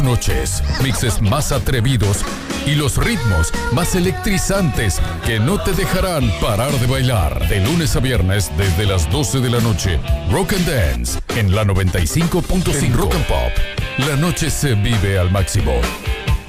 Noches, mixes más atrevidos y los ritmos más electrizantes que no te dejarán parar de bailar. De lunes a viernes desde las 12 de la noche. Rock and Dance en la 95.5 Rock and Pop. La noche se vive al máximo.